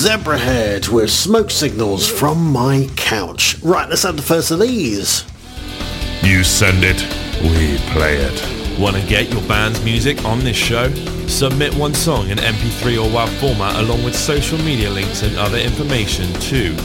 Zebrahead with Smoke Signals from My Couch. Right, let's have the first of these. You send it, we play it. Want to get your band's music on this show? Submit one song in MP3 or WAV format along with social media links and other information to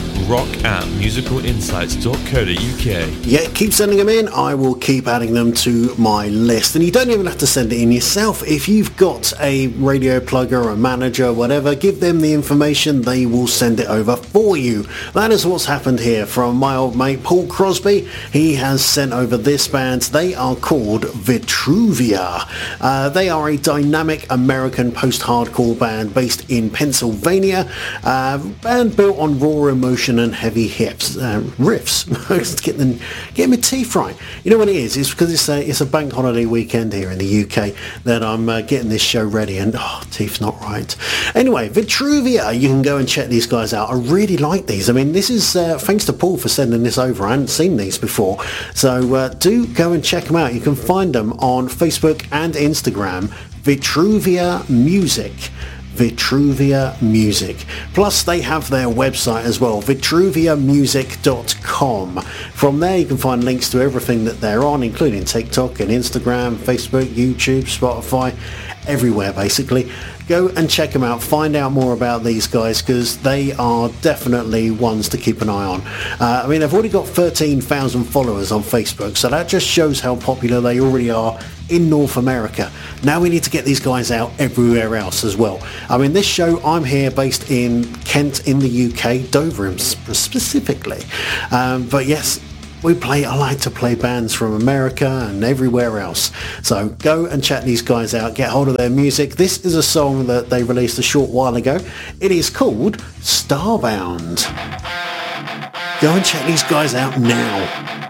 rock@musicalinsights.co.uk. Yeah, keep sending them in. I will keep adding them to my list. And you don't even have to send it in yourself. If you've got a radio plugger or a manager or whatever, give them the information. They will send it over for you. That is what's happened here from my old mate Paul Crosby. He has sent over this band. They are called Vitruvia. They are a dynamic American post-hardcore band based in Pennsylvania. Band built on raw emotion and heavy riffs. getting my teeth right. You know what it is? It's because it's a bank holiday weekend here in the UK that I'm getting this show ready, and teeth's not right. Anyway, Vitruvia, you can go and check these guys out. I really like these. I mean, this is thanks to Paul for sending this over. I hadn't seen these before, so do go and check them out. You can find them on Facebook and Instagram. Vitruvia Music. Vitruvia Music. Plus they have their website as well, vitruviamusic.com. From there you can find links to everything that they're on, including TikTok and Instagram, Facebook, YouTube, Spotify, everywhere basically. Go and check them out, find out more about these guys, because they are definitely ones to keep an eye on. I mean, they've already got 13,000 followers on Facebook, so that just shows how popular they already are in North America. Now we need to get these guys out everywhere else as well. I mean, this show, I'm here based in Kent in the UK, Dover specifically. But yes, I like to play bands from America and everywhere else. So go and check these guys out, get hold of their music. This is a song that they released a short while ago. It is called Starbound. Go and check these guys out now.